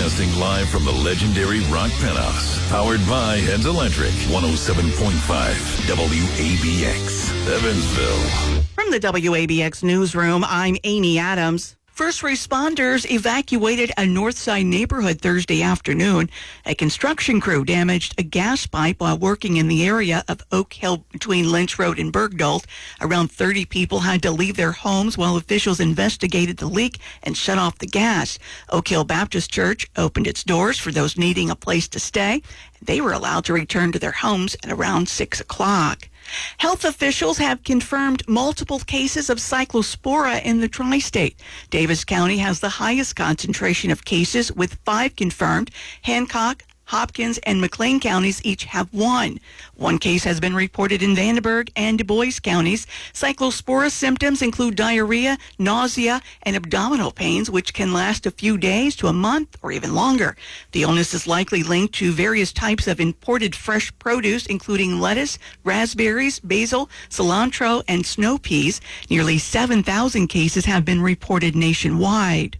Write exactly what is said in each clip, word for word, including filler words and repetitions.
Broadcasting live from the legendary Rock Penthouse. Powered by Heads Electric. one oh seven point five W A B X, Evansville. From the W A B X newsroom, I'm Amy Adams. First responders evacuated a Northside neighborhood Thursday afternoon. A construction crew damaged a gas pipe while working in the area of Oak Hill between Lynch Road and Bergdahl. Around thirty people had to leave their homes while officials investigated the leak and shut off the gas. Oak Hill Baptist Church opened its doors for those needing a place to stay. They were allowed to return to their homes at around six o'clock. Health officials have confirmed multiple cases of cyclospora in the tri-state. Davis County has the highest concentration of cases with five confirmed. Hancock, Hopkins, and McLean counties each have one. One case has been reported in Vandenberg and Du Bois counties. Cyclospora symptoms include diarrhea, nausea, and abdominal pains, which can last a few days to a month or even longer. The illness is likely linked to various types of imported fresh produce, including lettuce, raspberries, basil, cilantro, and snow peas. Nearly seven thousand cases have been reported nationwide.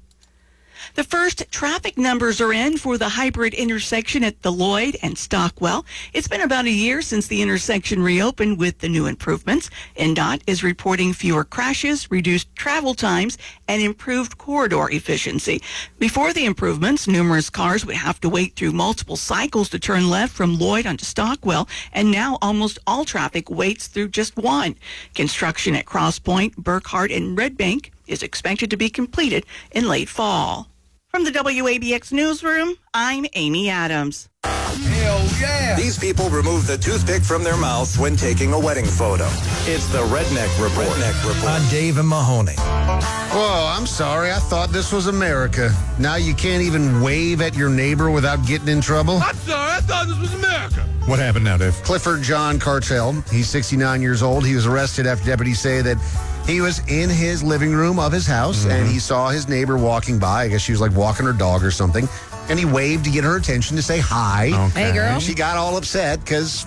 The first traffic numbers are in for the hybrid intersection at the Lloyd and Stockwell. It's been about a year since the intersection reopened with the new improvements. N D O T is reporting fewer crashes, reduced travel times, and improved corridor efficiency. Before the improvements, numerous cars would have to wait through multiple cycles to turn left from Lloyd onto Stockwell, and now almost all traffic waits through just one. Construction at Cross Point, Burkhart, and Red Bank is expected to be completed in late fall. From the W A B X newsroom, I'm Amy Adams. Hell yeah! These people remove the toothpick from their mouths when taking a wedding photo. It's the Redneck Report. Redneck Report. On Dave and Mahoney. Whoa, I'm sorry. I thought this was America. Now you can't even wave at your neighbor without getting in trouble? I'm sorry. I thought this was America. What happened now, Dave? Clifford John Cartel. He's sixty-nine years old. He was arrested after deputies say that he was in his living room of his house, mm-hmm. and he saw his neighbor walking by. I guess she was like walking her dog or something. And he waved to get her attention to say hi. Okay. Hey, girl. She got all upset because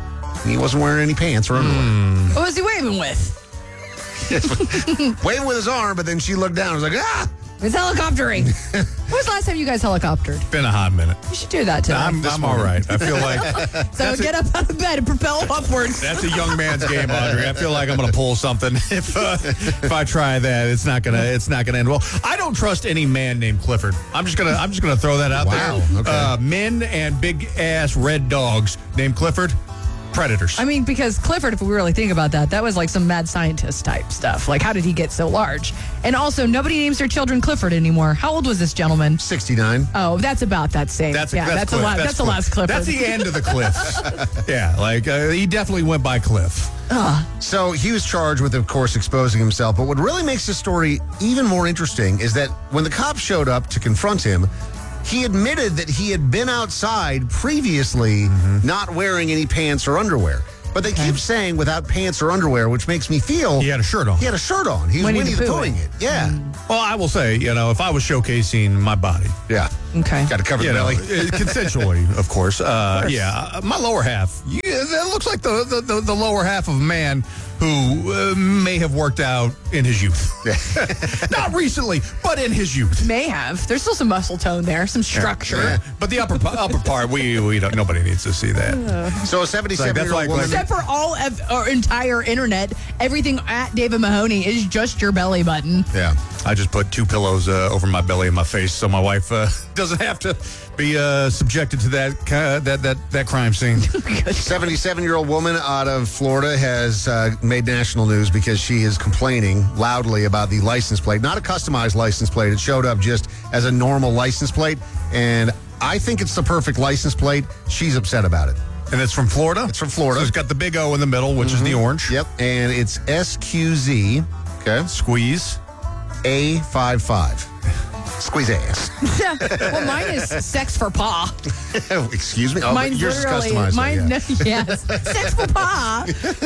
he wasn't wearing any pants or underwear. Mm. What was he waving with? Waving with his arm, but then she looked down and was like, ah! He's helicoptering. When was the last time you guys helicoptered? Been a hot minute. You should do that today. I'm, I'm all right. I feel like... so get up out of bed and propel upwards. That's a young man's game, Audrey. I feel like I'm going to pull something if uh, if I try that. It's not gonna it's not gonna end well. I don't trust any man named Clifford. I'm just gonna I'm just gonna throw that out wow. there. Okay. Uh, men and big ass red dogs named Clifford. Predators. I mean, because Clifford, if we really think about that, that was like some mad scientist type stuff. Like, how did he get so large? And also, nobody names their children Clifford anymore. How old was this gentleman? sixty-nine. Oh, that's about that same. That's a, yeah, that's, that's, Cliff. a lot. That's, That's the Cliff. last Clifford. That's the end of the cliff. Yeah, like uh, he definitely went by Cliff. So he was charged with, of course, exposing himself. But what really makes this story even more interesting is that when the cops showed up to confront him, he admitted that he had been outside previously mm-hmm. not wearing any pants or underwear. But they okay. keep saying without pants or underwear, which makes me feel... He had a shirt on. He had a shirt on. He was Winnie Winnie the the Poohing Poohing it. Yeah. Mm. Well, I will say, you know, if I was showcasing my body... Yeah. Okay. Got to cover you the know, belly. consensually, of course. Uh, of course. Yeah, my lower half. Yeah, that looks like the, the, the, the lower half of a man who uh, may have worked out in his youth. Not recently, but in his youth. May have. There's still some muscle tone there, some structure. Yeah. But the upper upper part, we we don't. Nobody needs to see that. Uh, So a seventy-seven-year-old like- woman... Except for all of our entire internet, everything at David Mahoney is just your belly button. Yeah. I just put two pillows uh, over my belly and my face, so my wife uh, doesn't have to be uh, subjected to that uh, that that that crime scene. seventy-seven-year-old woman out of Florida has uh, made national news because she is complaining loudly about the license plate. Not a customized license plate. It showed up just as a normal license plate, and I think it's the perfect license plate. She's upset about it. And it's from Florida? It's from Florida. So it's got the big O in the middle, which Mm-hmm. is the orange. Yep, and it's S Q Z, okay, Squeeze. A fifty-five. Squeeze ass. Well, mine is sex for pa. Excuse me? Oh, but Mine's yours is literally, customized. mine, though, yeah. yes, sex for pa.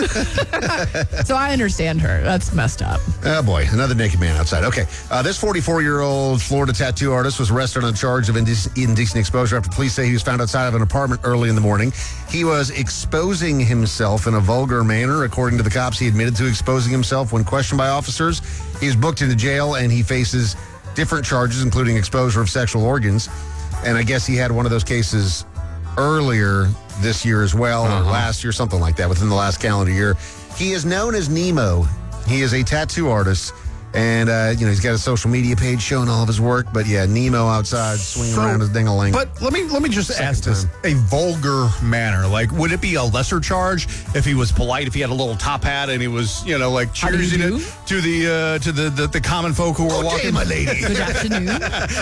So I understand her. That's messed up. Oh, boy. Another naked man outside. Okay. Uh, this forty-four-year-old Florida tattoo artist was arrested on a charge of indec- indecent exposure after police say he was found outside of an apartment early in the morning. He was exposing himself in a vulgar manner. According to the cops, he admitted to exposing himself when questioned by officers. He was booked into jail, and he faces different charges, including exposure of sexual organs. and I guess he had one of those cases earlier this year as well, uh-huh. or last year, something like that, within the last calendar year. He is known as Nemo. He is a tattoo artist. And, uh, you know, he's got a social media page showing all of his work. But, yeah, Nemo outside swinging So, around his ding-a-ling. But let me let me just Second ask this time. a vulgar manner. Like, would it be a lesser charge if he was polite, if he had a little top hat and he was, you know, like How do you cheersing do? it to the uh, to the, the the common folk who are Good walking? day, my lady. Good afternoon.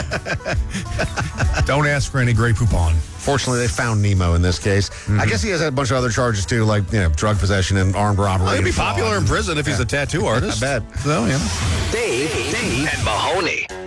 Don't ask for any Grey Poupon. Fortunately, they found Nemo in this case. Mm-hmm. I guess he has had a bunch of other charges, too, like, you know, drug possession and armed robbery. Well, he'd be and fraud. popular in prison if he's a tattoo artist. I bet. So, yeah. Dave, Dave, and Mahoney.